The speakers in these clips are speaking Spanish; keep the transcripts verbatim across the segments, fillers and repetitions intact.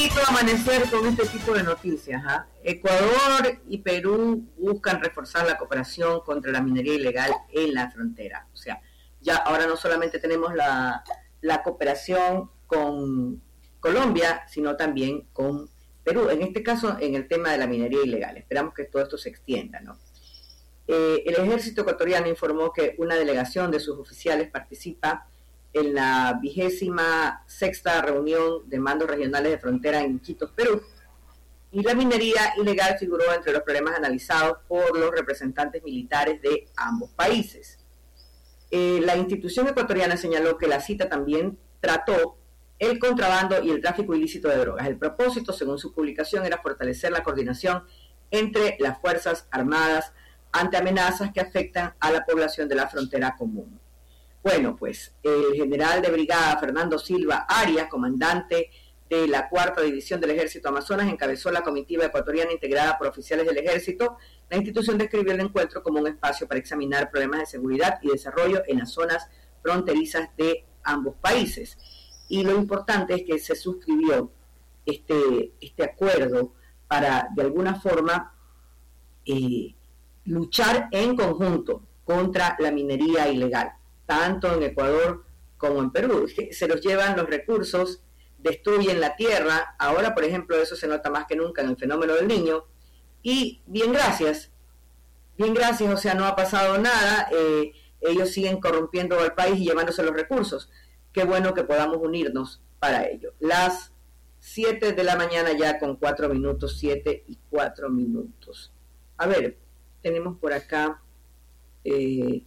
Amanecer con este tipo de noticias. ¿eh? Ecuador y Perú buscan reforzar la cooperación contra la minería ilegal en la frontera. O sea, ya ahora no solamente tenemos la, la cooperación con Colombia, sino también con Perú. En este caso, en el tema de la minería ilegal. Esperamos que todo esto se extienda, ¿no? Eh, el ejército ecuatoriano informó que una delegación de sus oficiales participa en la vigésima sexta reunión de mandos regionales de frontera en Iquitos, Perú, y la minería ilegal figuró entre los problemas analizados por los representantes militares de ambos países. Eh, la institución ecuatoriana señaló que la cita también trató el contrabando y el tráfico ilícito de drogas. El propósito, según su publicación, era fortalecer la coordinación entre las Fuerzas Armadas ante amenazas que afectan a la población de la frontera común. Bueno, pues el general de brigada Fernando Silva Arias, comandante de la cuarta división del Ejército Amazonas, encabezó la comitiva ecuatoriana integrada por oficiales del Ejército. La institución describió el encuentro como un espacio para examinar problemas de seguridad y desarrollo en las zonas fronterizas de ambos países. Y lo importante es que se suscribió este, este acuerdo para, de alguna forma, eh, luchar en conjunto contra la minería ilegal, tanto en Ecuador como en Perú. Se los llevan los recursos, destruyen la tierra. Ahora, por ejemplo, eso se nota más que nunca en el fenómeno del Niño. Y bien, gracias. Bien, gracias. O sea, no ha pasado nada. Eh, ellos siguen corrompiendo al país y llevándose los recursos. Qué bueno que podamos unirnos para ello. Las siete de la mañana ya con cuatro minutos, siete y cuatro minutos. A ver, tenemos por acá Eh,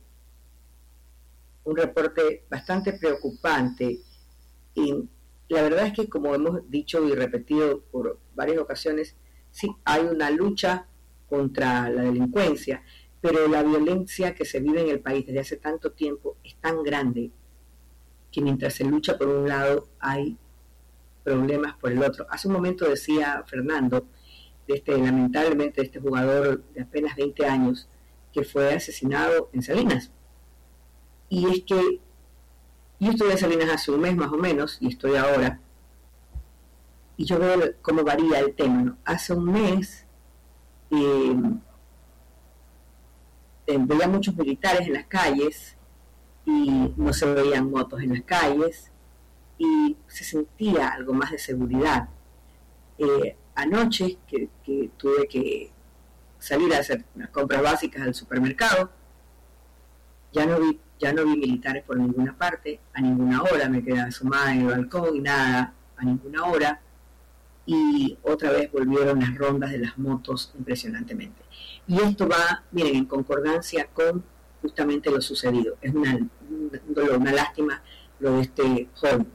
un reporte bastante preocupante, y la verdad es que, como hemos dicho y repetido por varias ocasiones, sí hay una lucha contra la delincuencia, pero la violencia que se vive en el país desde hace tanto tiempo es tan grande que mientras se lucha por un lado hay problemas por el otro. Hace un momento decía Fernando de este, lamentablemente, de este jugador de apenas veinte años que fue asesinado en Salinas. Y es que yo estuve en Salinas hace un mes más o menos, y estoy ahora, y yo veo cómo varía el tema, ¿no? Hace un mes eh, eh, veía muchos militares en las calles, y no se veían motos en las calles, y se sentía algo más de seguridad. Eh, anoche que, que tuve que salir a hacer las compras básicas al supermercado, ya no vi ya no vi militares por ninguna parte, a ninguna hora. Me quedé asomada en el balcón y nada, a ninguna hora, y otra vez volvieron las rondas de las motos impresionantemente. Y esto va, miren, en concordancia con justamente lo sucedido. Es una, un dolor, una lástima lo de este joven.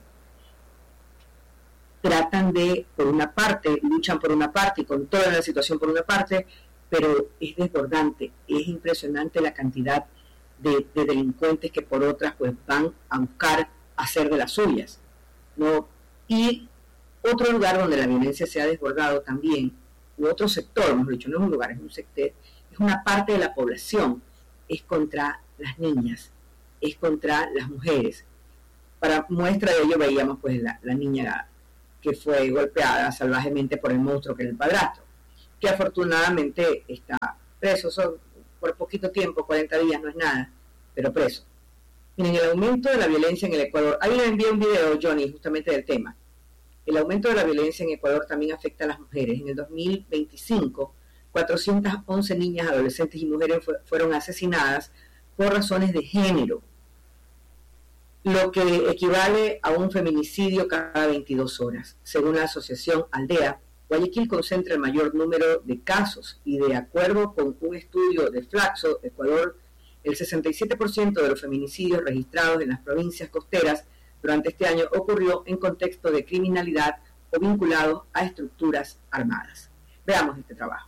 Tratan de, por una parte, luchan por una parte y controlan la situación por una parte, pero es desbordante, es impresionante la cantidad de, de delincuentes que por otras pues van a buscar hacer de las suyas, ¿no? Y otro lugar donde la violencia se ha desbordado también, u otro sector, mejor dicho, no es un lugar, es un sector, es una parte de la población, es contra las niñas, es contra las mujeres. Para muestra de ello veíamos pues la, la niña que fue golpeada salvajemente por el monstruo que era el padrastro, que afortunadamente está preso. Son por poquito tiempo, cuarenta días, no es nada, pero preso. Miren, el aumento de la violencia en el Ecuador, ahí le envié un video, Johnny, justamente del tema. El aumento de la violencia en Ecuador también afecta a las mujeres. En el dos mil veinticinco, cuatrocientas once niñas, adolescentes y mujeres fue, fueron asesinadas por razones de género, lo que equivale a un feminicidio cada veintidós horas. Según la asociación Aldea, Guayaquil concentra el mayor número de casos, y de acuerdo con un estudio de Flaxo, Ecuador, el sesenta y siete por ciento de los feminicidios registrados en las provincias costeras durante este año ocurrió en contexto de criminalidad o vinculados a estructuras armadas. Veamos este trabajo.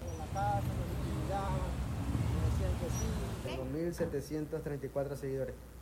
mil setecientos treinta y cuatro seguidores.